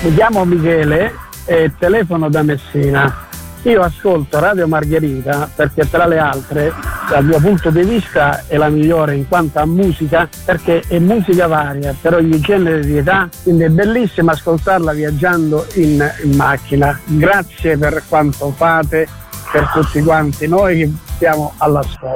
Mi chiamo Michele e telefono da Messina. Io ascolto Radio Margherita perché tra le altre, dal mio punto di vista, è la migliore in quanto a musica, perché è musica varia per ogni genere di età, quindi è bellissimo ascoltarla viaggiando in macchina. Grazie per quanto fate per tutti quanti noi che siamo all'ascolto.